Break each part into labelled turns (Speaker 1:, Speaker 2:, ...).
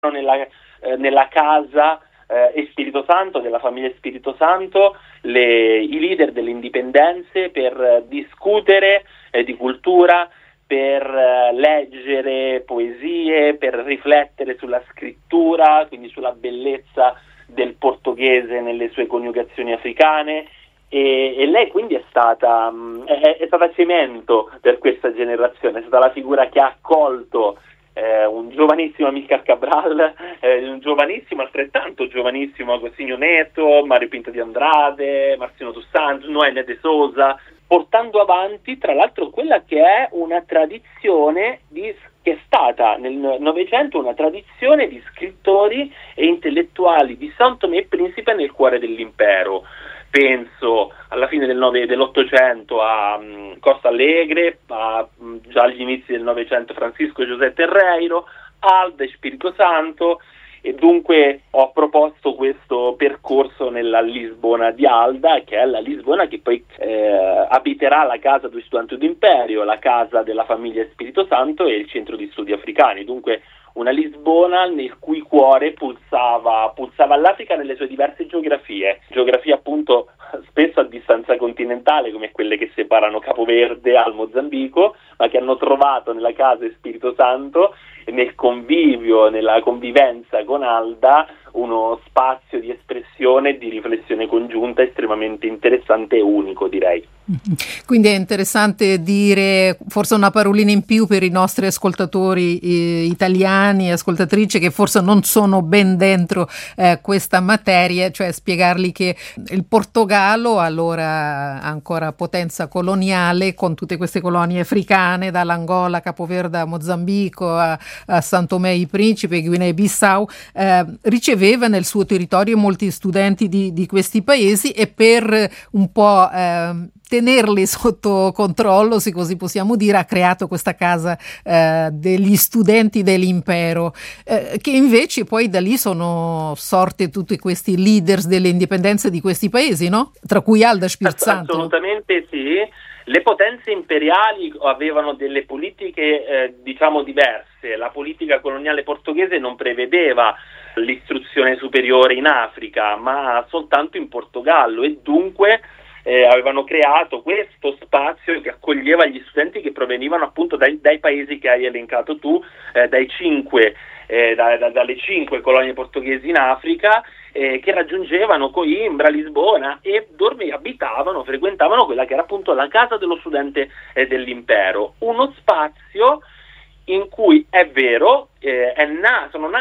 Speaker 1: nella casa Spirito Santo, della famiglia Spirito Santo, i leader delle indipendenze per discutere di cultura, per leggere poesie, per riflettere sulla scrittura, quindi sulla bellezza del portoghese nelle sue coniugazioni africane, e lei quindi è stata cemento per questa generazione, è stata la figura che ha accolto un giovanissimo Amílcar Cabral, altrettanto giovanissimo Agostinho Neto, Mario Pinto di Andrade, Marcelino dos Santos, Noé de Souza, portando avanti tra l'altro quella che è una tradizione che è stata nel Novecento una tradizione di scrittori e intellettuali di São Tomé e Principe nel cuore dell'impero. Penso alla fine dell'Ottocento a Costa Alegre, già agli inizi del Novecento Francisco José Terreiro, Alda e Spirito Santo, e dunque ho proposto questo percorso nella Lisbona di Alda, che è la Lisbona che poi abiterà la casa do Estudante do Império, la casa della famiglia Spirito Santo e il centro di studi africani. Dunque una Lisbona nel cui cuore pulsava l'Africa nelle sue diverse geografie appunto spesso a distanza continentale, come quelle che separano Capoverde al Mozambico, ma che hanno trovato nella casa Spirito Santo e nel convivio, nella convivenza con Alda, uno spazio di espressione e di riflessione congiunta estremamente interessante e unico, direi.
Speaker 2: Quindi è interessante dire forse una parolina in più per i nostri ascoltatori italiani, ascoltatrici che forse non sono ben dentro questa materia, cioè spiegargli che il Portogallo, allora ancora potenza coloniale, con tutte queste colonie africane, dall'Angola a Capoverde a Mozambico a São Tomé e Principe, Guinea-Bissau, riceveva nel suo territorio molti studenti di questi paesi, e per un po' tenerli sotto controllo, se così possiamo dire, ha creato questa casa degli studenti dell'impero, che invece poi da lì sono sorte tutti questi leaders delle indipendenze di questi paesi, no? Tra cui Alda Spirito Santo.
Speaker 1: Assolutamente sì. Le potenze imperiali avevano delle politiche diciamo diverse. La politica coloniale portoghese non prevedeva l'istruzione superiore in Africa, ma soltanto in Portogallo, e dunque avevano creato questo spazio che accoglieva gli studenti che provenivano appunto dai paesi che hai elencato tu, dalle 5 colonie portoghesi in Africa, che raggiungevano Coimbra, Lisbona, e frequentavano quella che era appunto la casa dello studente dell'impero, uno spazio in cui è vero sono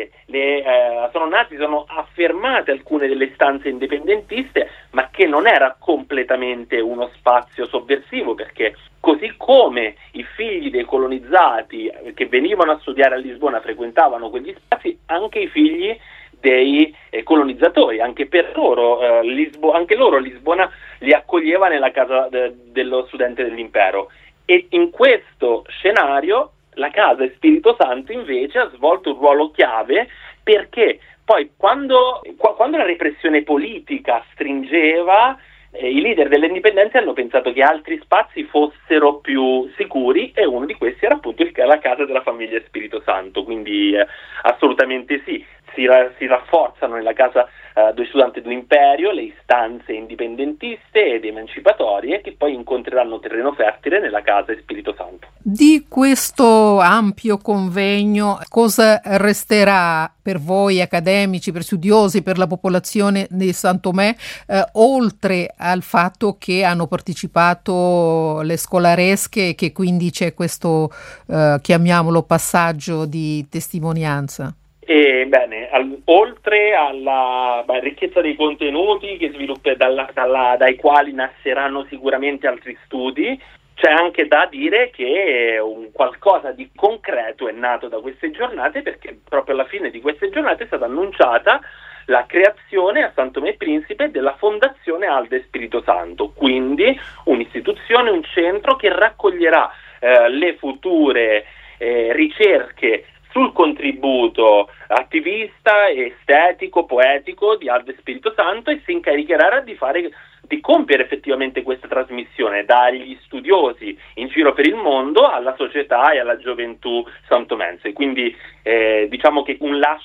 Speaker 1: affermate alcune delle istanze indipendentiste, ma che non era completamente uno spazio sovversivo, perché così come i figli dei colonizzati che venivano a studiare a Lisbona frequentavano quegli spazi, anche i figli dei colonizzatori, anche loro Lisbona li accoglieva nella casa dello studente dell'impero. E in questo scenario la casa Spirito Santo invece ha svolto un ruolo chiave, perché poi quando la repressione politica stringeva, i leader delle indipendenze hanno pensato che altri spazi fossero più sicuri, e uno di questi era appunto la casa della famiglia Spirito Santo. Quindi assolutamente sì, si rafforzano nella casa do Estudante do Império le istanze indipendentiste ed emancipatorie, che poi incontreranno terreno fertile nella casa Spirito Santo.
Speaker 2: Di questo ampio convegno cosa resterà per voi accademici, per studiosi, per la popolazione di São Tomé, oltre al fatto che hanno partecipato le scolaresche e che quindi c'è questo, chiamiamolo, passaggio di testimonianza?
Speaker 1: Oltre alla ricchezza dei contenuti che dai quali nasceranno sicuramente altri studi, c'è anche da dire che un qualcosa di concreto è nato da queste giornate, perché proprio alla fine di queste giornate è stata annunciata la creazione a São Tomé e Principe della Fondazione Alda Spirito Santo, quindi un'istituzione, un centro che raccoglierà le future ricerche sul contributo attivista, estetico, poetico di Alda Spirito Santo, e si incaricherà di fare di compiere effettivamente questa trasmissione dagli studiosi in giro per il mondo alla società e alla gioventù santomense. Quindi diciamo che un lascito